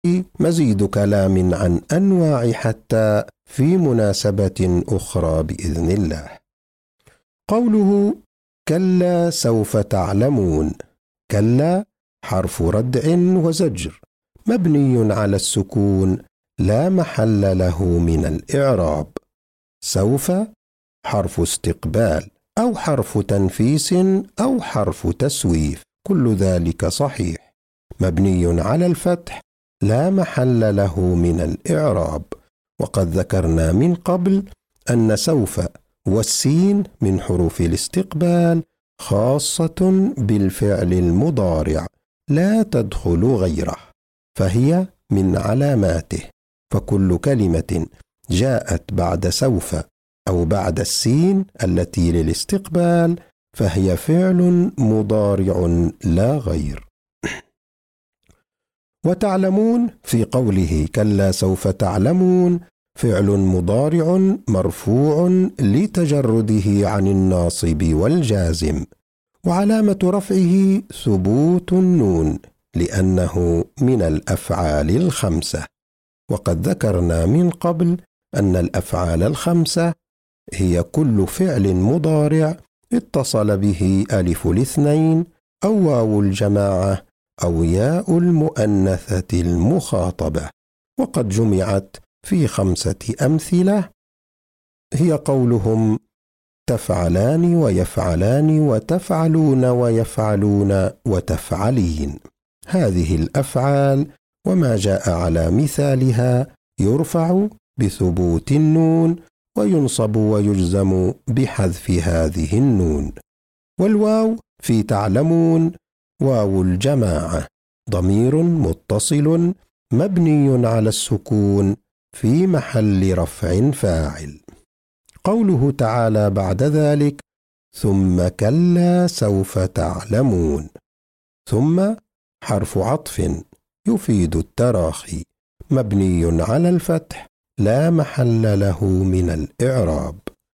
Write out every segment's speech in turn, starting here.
مزيد كلام عن أنواع حتى في مناسبة أخرى بإذن الله. قوله كلا سوف تعلمون، كلا حرف ردع وزجر مبني على السكون لا محل له من الإعراب. سوف حرف استقبال أو حرف تنفيس أو حرف تسويف، كل ذلك صحيح، مبني على الفتح لا محل له من الإعراب. وقد ذكرنا من قبل أن سوف والسين من حروف الاستقبال خاصة بالفعل المضارع لا تدخل غيره، فهي من علاماته، فكل كلمة جاءت بعد سوف أو بعد السين التي للاستقبال فهي فعل مضارع لا غير. وتعلمون في قوله كلا سوف تعلمون فعل مضارع مرفوع لتجرده عن الناصب والجازم، وعلامة رفعه ثبوت النون لأنه من الأفعال الخمسة. وقد ذكرنا من قبل أن الأفعال الخمسة هي كل فعل مضارع اتصل به ألف الاثنين أو واو الجماعة أو ياء المؤنثة المخاطبة، وقد جمعت في 5 أمثلة هي قولهم تفعلان ويفعلان وتفعلون ويفعلون وتفعلين. هذه الأفعال وما جاء على مثالها يرفع بثبوت النون وينصب ويجزم بحذف هذه النون. والواو في تعلمون واو الجماعة ضمير متصل مبني على السكون في محل رفع فاعل. قوله تعالى بعد ذلك ثم كلا سوف تعلمون، ثم حرف عطف يفيد التراخي مبني على الفتح لا محل له من الإعراب.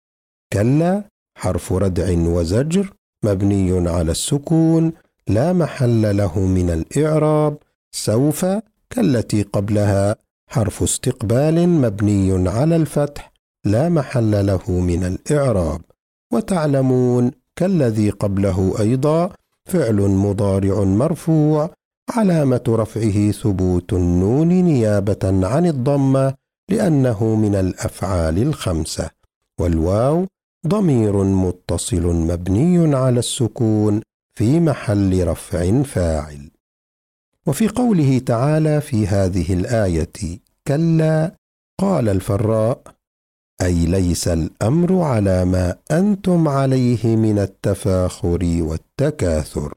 كلا حرف ردع وزجر مبني على السكون لا محل له من الإعراب. سوف كالتي قبلها حرف استقبال مبني على الفتح لا محل له من الإعراب. وتعلمون كالذي قبله أيضا فعل مضارع مرفوع علامة رفعه ثبوت النون نيابة عن الضمة لأنه من الأفعال الخمسة. والواو ضمير متصل مبني على السكون في محل رفع فاعل. وفي قوله تعالى في هذه الآية كلا قال الفراء أي ليس الأمر على ما أنتم عليه من التفاخر والتكاثر.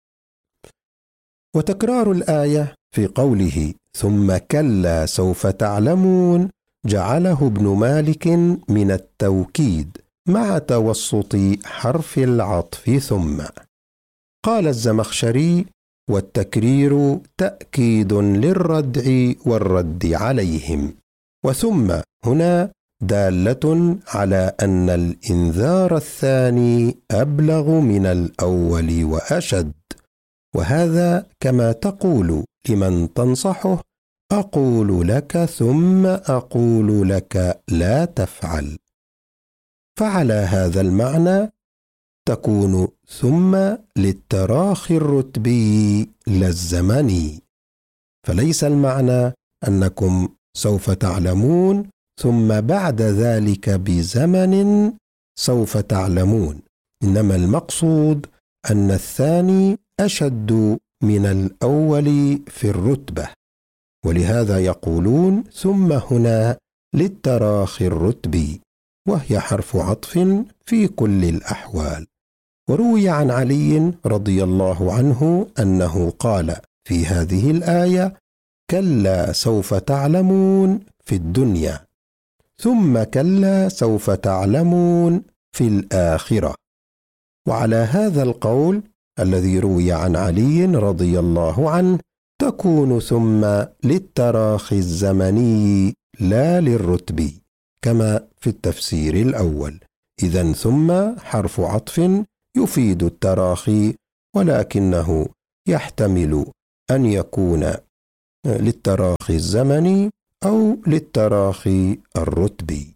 وتكرار الآية في قوله ثم كلا سوف تعلمون جعله ابن مالك من التوكيد مع توسط حرف العطف ثم. قال الزمخشري والتكرير تأكيد للردع والرد عليهم، وثم هنا دالة على أن الإنذار الثاني أبلغ من الأول وأشد، وهذا كما تقول لمن تنصحه أقول لك ثم أقول لك لا تفعل. فعلى هذا المعنى تكون ثم للتراخي الرتبي لا الزمني، فليس المعنى أنكم سوف تعلمون ثم بعد ذلك بزمن سوف تعلمون، إنما المقصود أن الثاني أشد من الأول في الرتبة، ولهذا يقولون ثم هنا للتراخي الرتبي، وهي حرف عطف في كل الأحوال. وروي عن علي رضي الله عنه أنه قال في هذه الآية كلا سوف تعلمون في الدنيا ثم كلا سوف تعلمون في الآخرة. وعلى هذا القول الذي روي عن علي رضي الله عنه تكون ثم للتراخي الزمني لا للرتبي كما في التفسير الأول. إذن ثم حرف عطف يفيد التراخي، ولكنه يحتمل أن يكون للتراخي الزمني أو للتراخي الرتبي.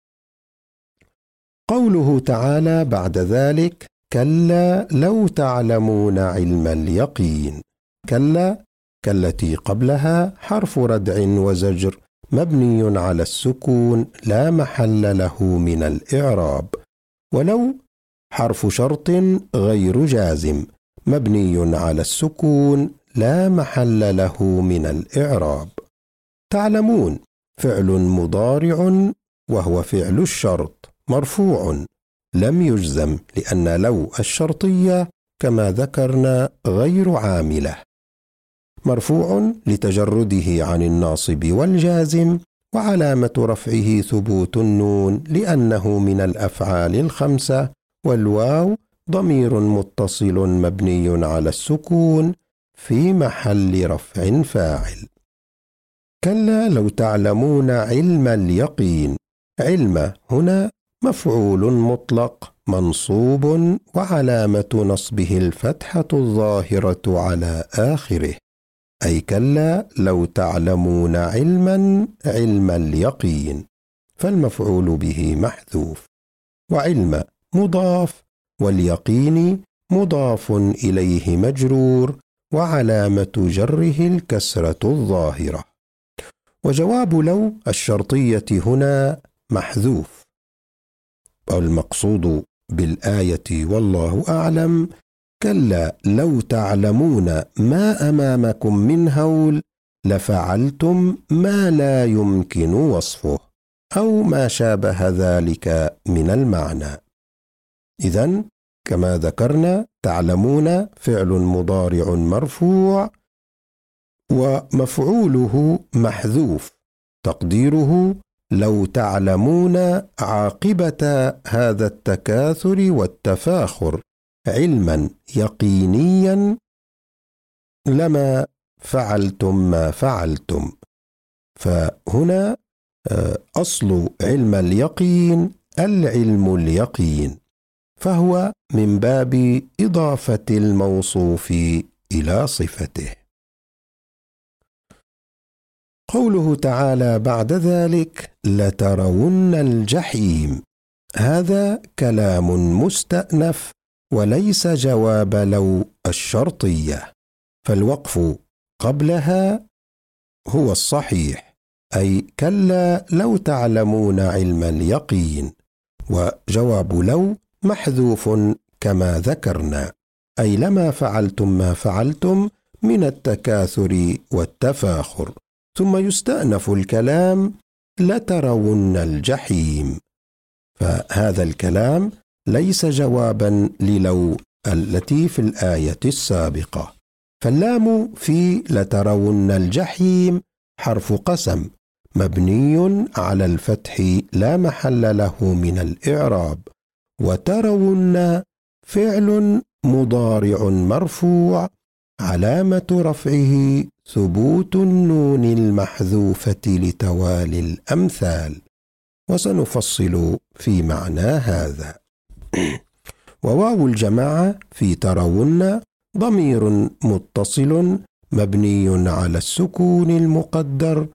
قوله تعالى بعد ذلك: كلا لو تعلمون علم اليقين. كلا كالتي قبلها حرف ردع وزجر مبني على السكون لا محل له من الإعراب، ولو حرف شرط غير جازم مبني على السكون لا محل له من الإعراب. تعلمون فعل مضارع وهو فعل الشرط مرفوع لم يجزم لأن لو الشرطية كما ذكرنا غير عاملة، مرفوع لتجرده عن الناصب والجازم، وعلامة رفعه ثبوت النون لأنه من الأفعال الخمسة، والواو ضمير متصل مبني على السكون في محل رفع فاعل. كلا لو تعلمون علم اليقين. علم هنا مفعول مطلق منصوب وعلامة نصبه الفتحة الظاهرة على آخره، أي كلا لو تعلمون علم اليقين، فالمفعول به محذوف، وعلم مضاف واليقين مضاف إليه مجرور وعلامة جره الكسرة الظاهرة. وجواب لو الشرطية هنا محذوف. والمقصود بالآية والله أعلم: كلا لو تعلمون ما أمامكم من هول لفعلتم ما لا يمكن وصفه، أو ما شابه ذلك من المعنى. إذن كما ذكرنا تعلمون فعل مضارع مرفوع ومفعوله محذوف، تقديره لو تعلمون عاقبة هذا التكاثر والتفاخر علما يقينيا لما فعلتم ما فعلتم. فهنا أصل علم اليقين العلم اليقين، فهو من باب إضافة الموصوف إلى صفته. قوله تعالى بعد ذلك: لترون الجحيم. هذا كلام مستأنف وليس جواب لو الشرطية، فالوقف قبلها هو الصحيح، أي كلا لو تعلمون علم اليقين، وجواب لو محذوف كما ذكرنا، أي لما فعلتم ما فعلتم من التكاثر والتفاخر. ثم يستأنف الكلام: لترون الجحيم، فهذا الكلام ليس جوابا للو التي في الآية السابقة، فاللام في لترون الجحيم حرف قسم مبني على الفتح لا محل له من الإعراب، وترون فعل مضارع مرفوع علامة رفعه ثبوت النون المحذوفة لتوالي الأمثال، وسنفصل في معنى هذا. وواو الجماعة في ترون ضمير متصل مبني على السكون المقدر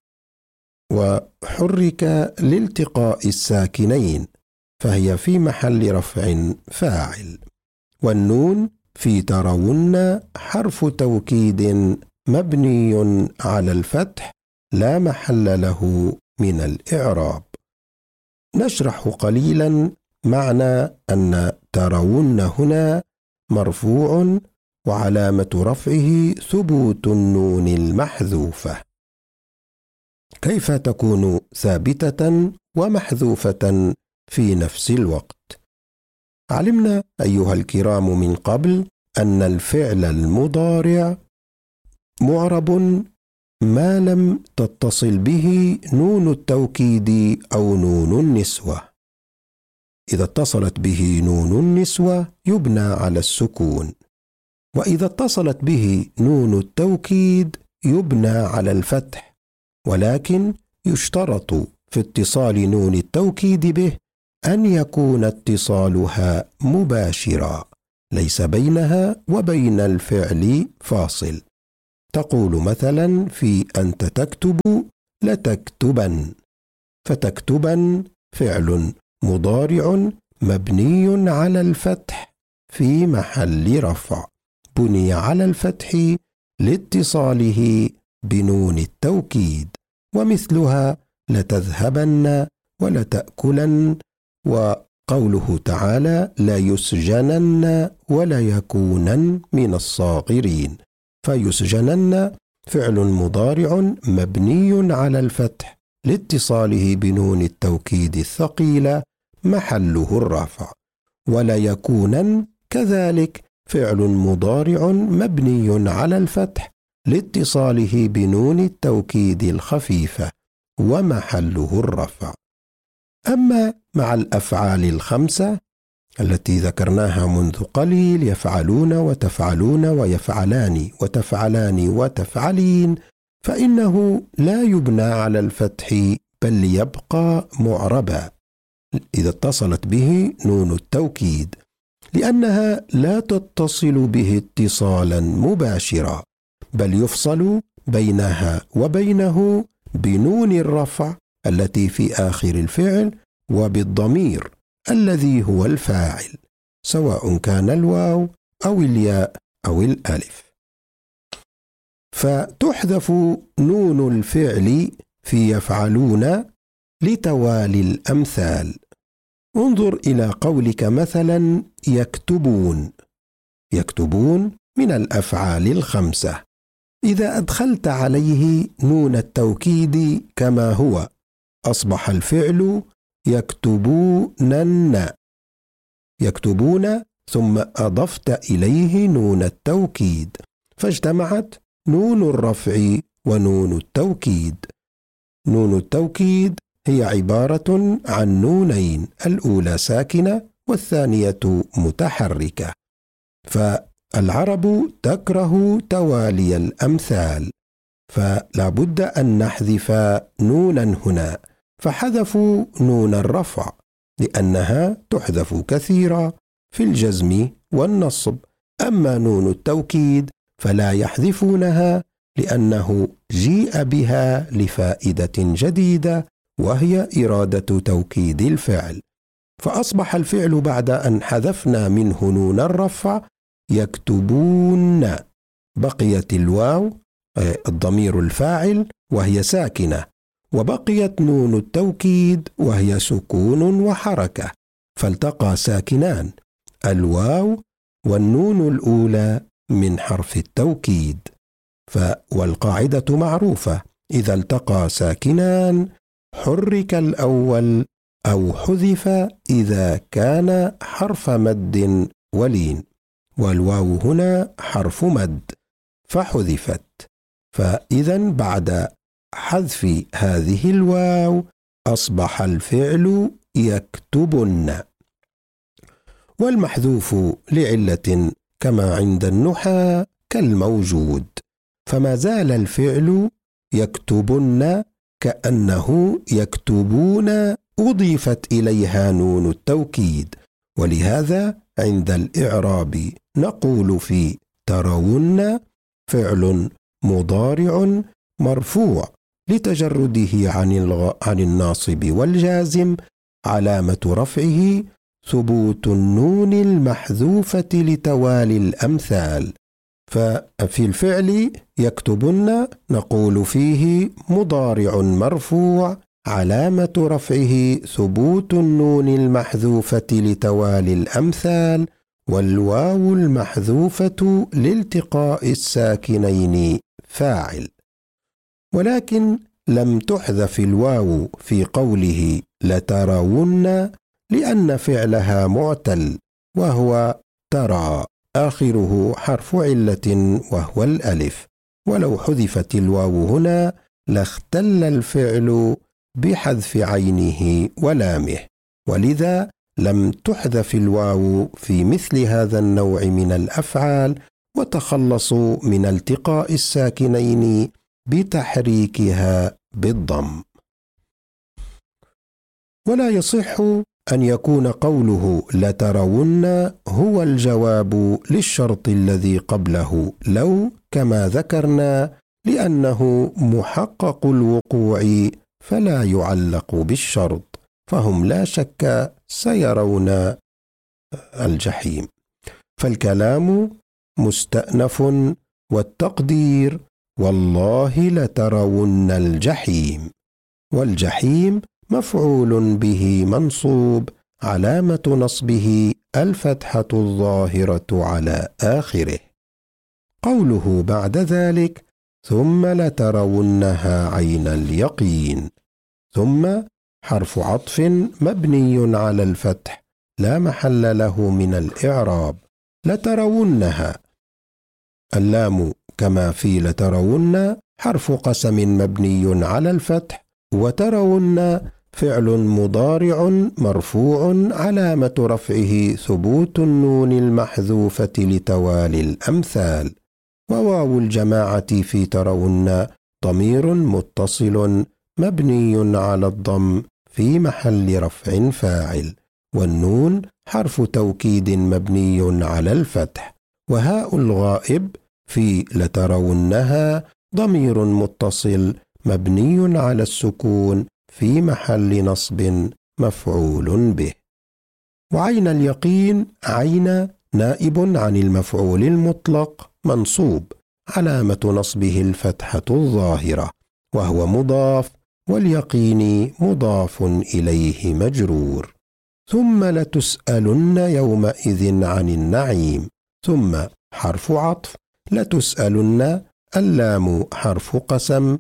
وحرك لالتقاء الساكنين، فهي في محل رفع فاعل. والنون في ترون حرف توكيد مبني على الفتح لا محل له من الإعراب. نشرح قليلا معنى أن ترون هنا مرفوع وعلامة رفعه ثبوت النون المحذوفة. كيف تكون ثابتة ومحذوفة في نفس الوقت؟ علمنا أيها الكرام من قبل أن الفعل المضارع معرب ما لم تتصل به نون التوكيد أو نون النسوة. إذا اتصلت به نون النسوة يبنى على السكون، وإذا اتصلت به نون التوكيد يبنى على الفتح، ولكن يشترط في اتصال نون التوكيد به أن يكون اتصالها مباشرا، ليس بينها وبين الفعل فاصل. تقول مثلا في أنت تكتب لتكتبن، فتكتبن فعل مضارع مبني على الفتح في محل رفع، بني على الفتح لاتصاله بنون التوكيد، ومثلها لتذهبن ولتأكلن، وقوله تعالى لا يسجنن ولا يكونن من الصاغرين، فيسجنن فعل مضارع مبني على الفتح لاتصاله بنون التوكيد الثقيلة محله الرفع، ولا يكونن كذلك فعل مضارع مبني على الفتح لاتصاله بنون التوكيد الخفيفة ومحله الرفع. أما مع الأفعال الخمسة التي ذكرناها منذ قليل، يفعلون وتفعلون ويفعلان وتفعلان وتفعلين، فإنه لا يبنى على الفتح بل يبقى معربا إذا اتصلت به نون التوكيد، لأنها لا تتصل به اتصالا مباشرا، بل يفصل بينها وبينه بنون الرفع التي في آخر الفعل وبالضمير الذي هو الفاعل، سواء كان الواو أو الياء أو الألف. فتحذف نون الفعل في يفعلون لتوالي الأمثال. انظر إلى قولك مثلا يكتبون، يكتبون من الأفعال الخمسة، إذا أدخلت عليه نون التوكيد كما هو أصبح الفعل يكتبونن، يكتبون ثم أضفت إليه نون التوكيد، فاجتمعت نون الرفع ونون التوكيد. نون التوكيد هي عبارة عن نونين، الأولى ساكنة والثانية متحركة، فالعرب تكره توالي الأمثال، فلا بد أن نحذف نونا هنا، فحذفوا نون الرفع لأنها تحذف كثيرا في الجزم والنصب، أما نون التوكيد فلا يحذفونها لأنه جيء بها لفائدة جديدة وهي إرادة توكيد الفعل، فأصبح الفعل بعد أن حذفنا منه نون الرفع يكتبون، بقيت الواو الضمير الفاعل وهي ساكنة، وبقيت نون التوكيد وهي سكون وحركة، فالتقى ساكنان الواو والنون الأولى من حرف التوكيد. والقاعدة معروفة، إذا التقى ساكنان حرك الأول أو حذف إذا كان حرف مد ولين، والواو هنا حرف مد فحذفت، فإذا بعد حذف هذه الواو أصبح الفعل يكتبن. والمحذوف لعلة كما عند النحاة كالموجود، فما زال الفعل يكتبن كأنه يكتبون أضيفت إليها نون التوكيد، ولهذا عند الإعراب نقول في ترون فعل مضارع مرفوع لتجرده عن الناصب والجازم، علامة رفعه ثبوت النون المحذوفة لتوالي الأمثال. ففي الفعل يكتبن نقول فيه مضارع مرفوع علامة رفعه ثبوت النون المحذوفة لتوالي الأمثال، والواو المحذوفة لالتقاء الساكنين فاعل. ولكن لم تحذف الواو في قوله لترون لأن فعلها معتل وهو ترى، آخره حرف علة وهو الألف، ولو حذفت الواو هنا لاختل الفعل بحذف عينه ولامه، ولذا لم تحذف الواو في مثل هذا النوع من الأفعال، وتخلصوا من التقاء الساكنين بتحريكها بالضم. ولا يصح أن يكون قوله لترون هو الجواب للشرط الذي قبله لو كما ذكرنا، لأنه محقق الوقوع فلا يعلق بالشرط، فهم لا شك سيرون الجحيم. فالكلام مستأنف، والتقدير والله لترون الجحيم، والجحيم مفعول به منصوب، علامة نصبه الفتحة الظاهرة على آخره. قوله بعد ذلك ثم لترونها عين اليقين، ثم حرف عطف مبني على الفتح لا محل له من الإعراب. لترونها، اللام كما في لترون حرف قسم مبني على الفتح، وترون فعل مضارع مرفوع علامة رفعه ثبوت النون المحذوفة لتوالي الأمثال، وواو الجماعة في ترون ضمير متصل مبني على الضم في محل رفع فاعل، والنون حرف توكيد مبني على الفتح، وهاء الغائب في لترونها ضمير متصل مبني على السكون في محل نصب مفعول به. وعين اليقين عين نائب عن المفعول المطلق منصوب، علامة نصبه الفتحة الظاهرة، وهو مضاف، واليقين مضاف إليه مجرور. ثم لتسألن يومئذ عن النعيم، ثم حرف عطف، لتسألن اللام حرف قسم،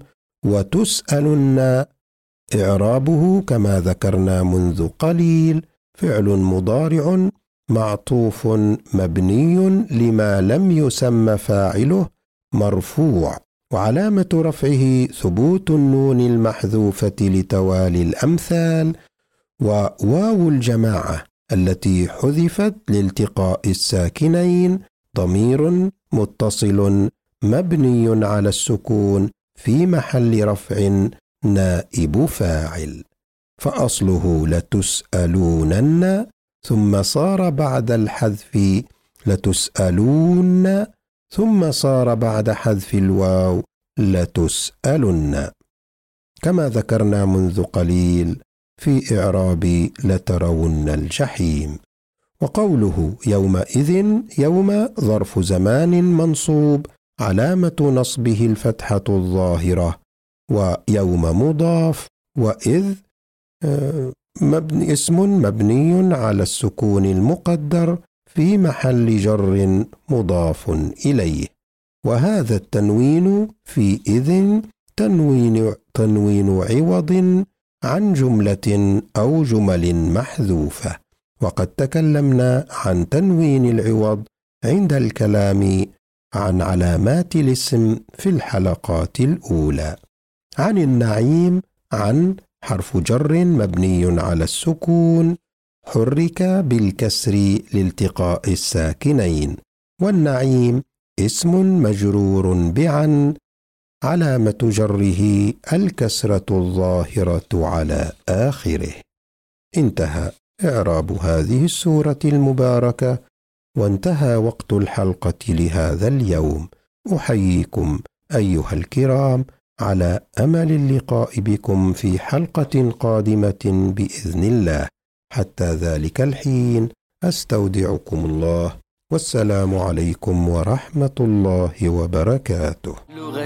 وتسألن إعرابه كما ذكرنا منذ قليل فعل مضارع معطوف مبني لما لم يسم فاعله مرفوع، وعلامة رفعه ثبوت النون المحذوفة لتوالي الأمثال، وواو الجماعة التي حذفت لالتقاء الساكنين ضمير متصل مبني على السكون في محل رفع نائب فاعل، فأصله لتسألونن، ثم صار بعد الحذف لتسألون، ثم صار بعد حذف الواو لتسألن، كما ذكرنا منذ قليل في إعراب لترون الجحيم. وقوله يومئذ، يوم ظرف زمان منصوب، علامة نصبه الفتحة الظاهرة، ويوم مضاف، وإذ اسم مبني على السكون المقدر في محل جر مضاف إليه، وهذا التنوين في إذن تنوين عوض عن جملة أو جمل محذوفة، وقد تكلمنا عن تنوين العوض عند الكلام عن علامات الاسم في الحلقات الأولى. عن النعيم، عن حرف جر مبني على السكون حرك بالكسر لالتقاء الساكنين، والنعيم اسم مجرور بعن، علامة جره الكسرة الظاهرة على آخره. انتهى إعراب هذه السورة المباركة، وانتهى وقت الحلقة لهذا اليوم. أحييكم أيها الكرام على أمل اللقاء بكم في حلقة قادمة بإذن الله. حتى ذلك الحين أستودعكم الله، والسلام عليكم ورحمة الله وبركاته.